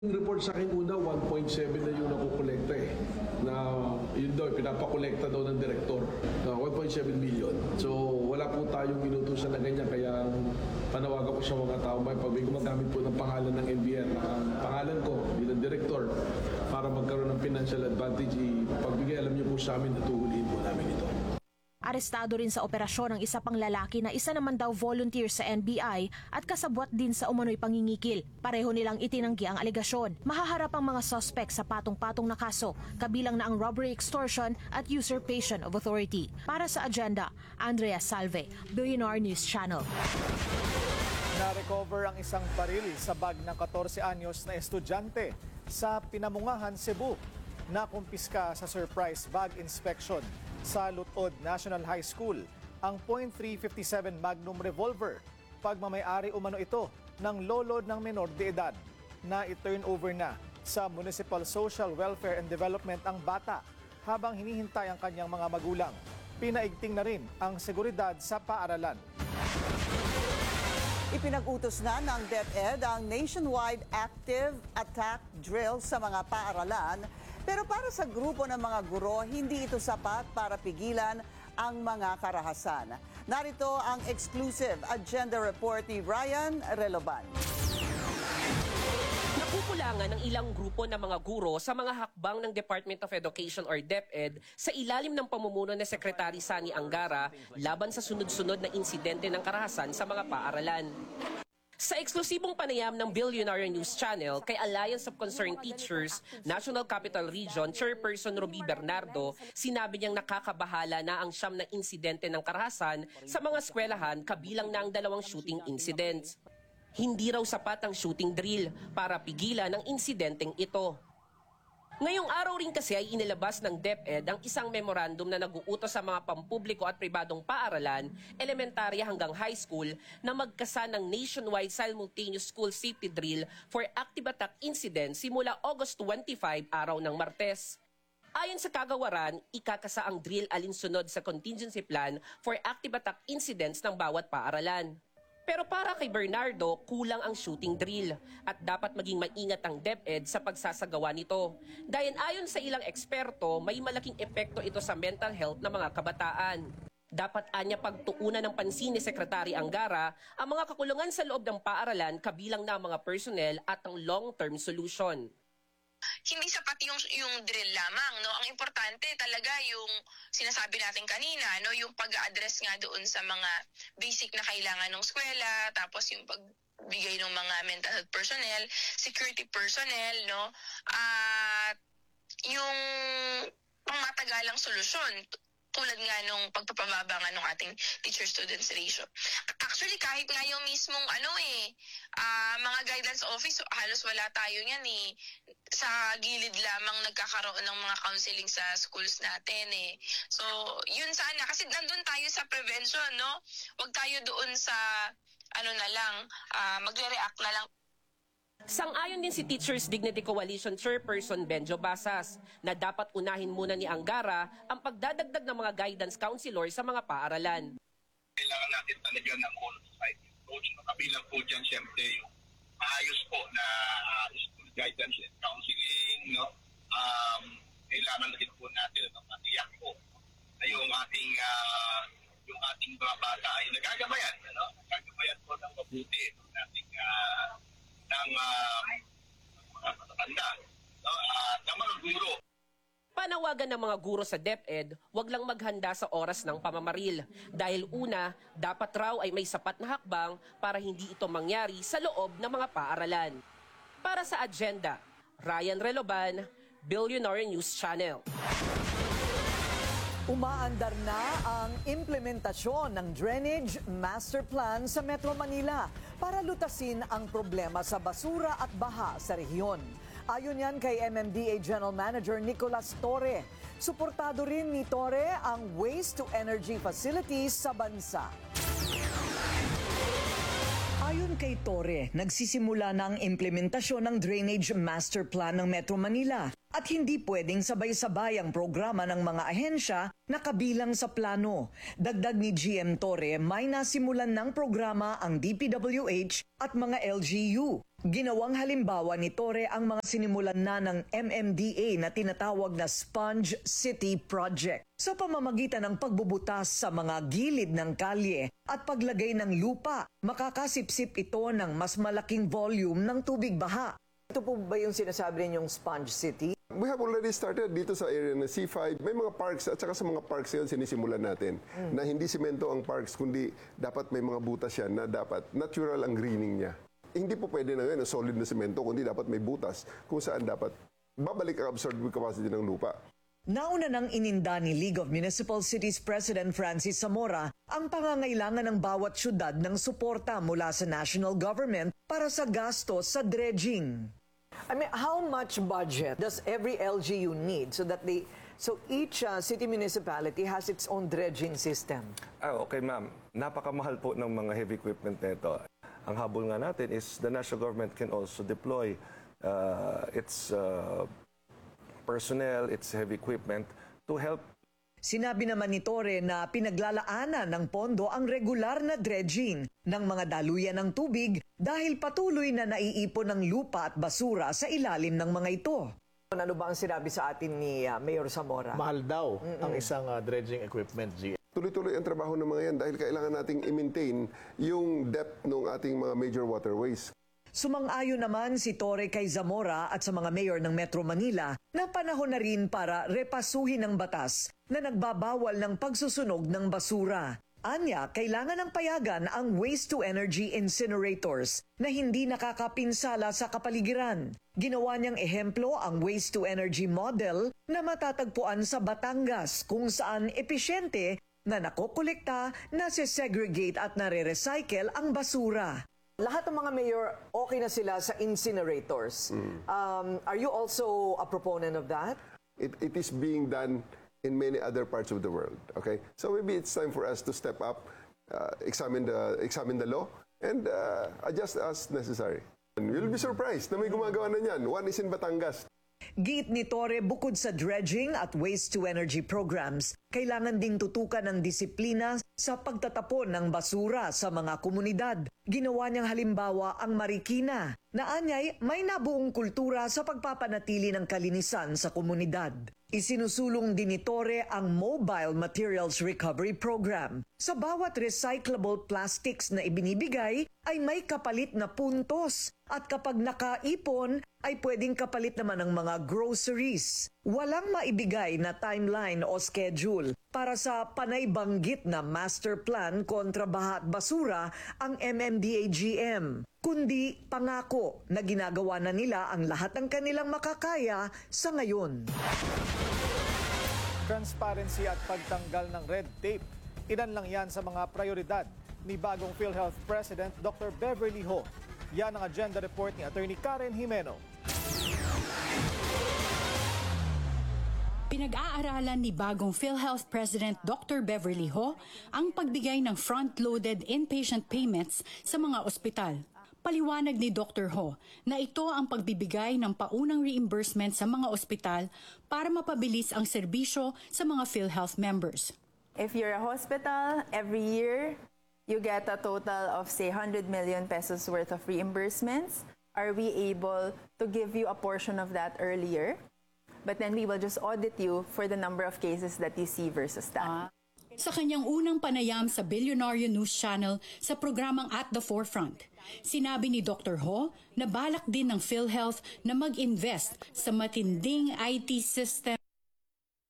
Yung report sa akin una, 1.7 na yung nakukolekta na yun daw, pinapakolekta daw ng direktor na 1.7 million. So wala po tayong inutusan na ganyan, kaya panawagan ko sa mga tao, pag may gumagamit po ng pangalan ng NBR, ang pangalan ko bilang direktor, para magkaroon ng financial advantage, pagbigay, alam niyo po sa amin, natuhulihin po namin ito. Arestado rin sa operasyon ang isa pang lalaki na isa naman daw volunteer sa NBI at kasabwat din sa umano'y pangingikil. Pareho nilang itinanggi ang alegasyon. Mahaharap ang mga suspect sa patong-patong na kaso, kabilang na ang robbery, extortion at usurpation of authority. Para sa agenda, Andrea Salve, Billionaire News Channel. Na-recover ang isang baril sa bag ng 14 anyos na estudyante sa Pinamungahan, Cebu. Nakumpiska sa surprise bag inspection sa Lutod National High School ang .357 Magnum revolver. Pagmamay-ari umano ito ng lolo ng menor de edad na i-turn over na sa Municipal Social Welfare and Development ang bata habang hinihintay ang kanyang mga magulang. Pinaigting na rin ang seguridad sa paaralan. Ipinag-utos na ng DepEd ang nationwide active attack drill sa mga paaralan. Pero para sa grupo ng mga guro, hindi ito sapat para pigilan ang mga karahasan. Narito ang exclusive agenda report ni Ryan Reloban. Nakukulangan ng ilang grupo ng mga guro sa mga hakbang ng Department of Education or DepEd sa ilalim ng pamumuno ni Secretary Sani Angara laban sa sunod-sunod na insidente ng karahasan sa mga paaralan. Sa eksklusibong panayam ng Billionaire News Channel kay Alliance of Concerned Teachers, National Capital Region Chairperson Roby Bernardo, sinabi niyang nakakabahala na ang siyam na insidente ng karahasan sa mga eskwelahan kabilang na ang 2 shooting incidents. Hindi raw sapat ang shooting drill para pigilan ang insidenteng ito. Ngayong araw rin kasi ay inilabas ng DepEd ang isang memorandum na nag-uutos sa mga pampubliko at pribadong paaralan, elementarya hanggang high school, na magkasa ng nationwide simultaneous school safety drill for active attack incidents simula August 25, araw ng Martes. Ayon sa kagawaran, ikakasa ang drill alinsunod sa contingency plan for active attack incidents ng bawat paaralan. Pero para kay Bernardo, kulang ang shooting drill at dapat maging maingat ang DepEd sa pagsasagawa nito. Dahil ayon sa ilang eksperto, may malaking epekto ito sa mental health ng mga kabataan. Dapat anya pagtuunan ng pansin ni Secretary Angara ang mga kakulungan sa loob ng paaralan kabilang na mga personnel at ang long-term solution. Hindi sapat yung drill lamang, no? Ang importante talaga yung sinasabi natin kanina, no? Yung pag-address nga doon sa mga basic na kailangan ng eskwela, tapos yung pagbigay ng mga mental health personnel, security personnel, no? At yung pangmatagalang solusyon, tulad nga nung pagpapababa nga ng ating teacher-students ratio. Actually, kahit nga yung mismong mga guidance office, halos wala tayo niyan eh. Sa gilid lamang nagkakaroon ng mga counseling sa schools natin eh. So, yun sana. Kasi nandun tayo sa prevention, no? Huwag tayo doon sa, magre-react na lang. Sang-ayon din si Teachers Dignity Coalition Chairperson Benjo Basas na dapat unahin muna ni Angara ang pagdadagdag ng mga guidance counselor sa mga paaralan. Kailangan natin talaga ng whole society approach. Kabilang po dyan siyempre yung maayos po na school guidance and counseling. No? Kailangan na din po natin matiyak po na yung ating mga bata ay nagagabayan. Nagagabayan po ng mabuti ng ating matatanda ng mga guro. Panawagan ng mga guro sa DepEd, wag lang maghanda sa oras ng pamamaril. Dahil una, dapat raw ay may sapat na hakbang para hindi ito mangyari sa loob ng mga paaralan. Para sa agenda, Ryan Reloban, Billionaire News Channel. Umaandar na ang implementasyon ng Drainage Master Plan sa Metro Manila para lutasin ang problema sa basura at baha sa rehiyon. Ayon yan kay MMDA General Manager Nicolas Torre. Suportado rin ni Torre ang waste-to-energy facilities sa bansa. Ayon kay Torre, nagsisimula na ang implementasyon ng Drainage Master Plan ng Metro Manila. at hindi pwedeng sabay-sabay ang programa ng mga ahensya na kabilang sa plano. Dagdag ni GM Torre, may nasimulan ng programa ang DPWH at mga LGU. Ginawang halimbawa ni Torre ang mga sinimulan na ng MMDA na tinatawag na Sponge City Project sa pamamagitan ng pagbubutas sa mga gilid ng kalye at paglagay ng lupa. Makakasipsip ito ng mas malaking volume ng tubig baha. Ito po ba yung sinasabi ninyong Sponge City? We have already started dito sa area na C5. May mga parks at saka sa mga parks yun sinisimulan natin na hindi simento ang parks kundi dapat may mga butas yan na dapat natural ang greening niya. Hindi po pwede na ngayon solid na simento kundi dapat may butas kung saan dapat babalik ang absorbing capacity ng lupa. Nauna nang ininda ni League of Municipal Cities President Francis Zamora ang pangangailangan ng bawat syudad ng suporta mula sa national government para sa gastos sa dredging. I mean, how much budget does every LGU need so each city municipality has its own dredging system? Okay ma'am, napakamahal po ng mga heavy equipment nito. Ang habol nga natin is the national government can also deploy its personnel, its heavy equipment to help. Sinabi naman ni Torre na pinaglalaanan ng pondo ang regular na dredging ng mga daluyan ng tubig dahil patuloy na naiipon ng lupa at basura sa ilalim ng mga ito. Ano ba ang sinabi sa atin ni Mayor Zamora? Mahal daw ang isang dredging equipment, G. Tuloy-tuloy ang trabaho ng mga yan dahil kailangan nating i-maintain yung depth ng ating mga major waterways. Sumang-ayon naman si Torre kay Zamora at sa mga mayor ng Metro Manila na panahon na rin para repasuhin ang batas na nagbabawal ng pagsusunog ng basura. Anya, kailangan ng payagan ang waste-to-energy incinerators na hindi nakakapinsala sa kapaligiran. Ginawa niyang ehemplo ang waste-to-energy model na matatagpuan sa Batangas kung saan episyente na nakokolekta, nase-segregate at nare-recycle ang basura. Lahat ng mga mayor, okay na sila sa incinerators. Are you also a proponent of that? It is being done in many other parts of the world. Okay, so maybe it's time for us to step up, examine the law, and adjust as necessary. And you'll be surprised na may gumagawa na niyan. One is in Batangas. Giit ni Torre, bukod sa dredging at waste-to-energy programs, kailangan ding tutukan ng disiplina sa pagtatapon ng basura sa mga komunidad. Ginawa niyang halimbawa ang Marikina, na anyay may nabuong kultura sa pagpapanatili ng kalinisan sa komunidad. Isinusulong din ni Torre ang Mobile Materials Recovery Program. Sa bawat recyclable plastics na ibinibigay ay may kapalit na puntos at kapag nakaipon ay pwedeng kapalit naman ng mga groceries. Walang maibigay na timeline o schedule para sa panay-banggit na master plan kontra baha at basura ang MMDA-GM, kundi pangako na ginagawa na nila ang lahat ng kanilang makakaya sa ngayon. Transparency at pagtanggal ng red tape. Ilan lang yan sa mga prioridad ni bagong PhilHealth President Dr. Beverly Ho. Yan ang agenda report ni Attorney Karen Jimeno. Pinag-aaralan ni bagong PhilHealth President Dr. Beverly Ho ang pagbigay ng front-loaded inpatient payments sa mga ospital. Paliwanag ni Dr. Ho na ito ang pagbibigay ng paunang reimbursement sa mga ospital para mapabilis ang serbisyo sa mga PhilHealth members. If you're a hospital, every year you get a total of say 100 million pesos worth of reimbursements. Are we able to give you a portion of that earlier? But then we will just audit you for the number of cases that you see versus that. Sa kanyang unang panayam sa Billionaire News Channel sa programang At the Forefront, sinabi ni Dr. Ho na balak din ng PhilHealth na mag-invest sa matinding IT system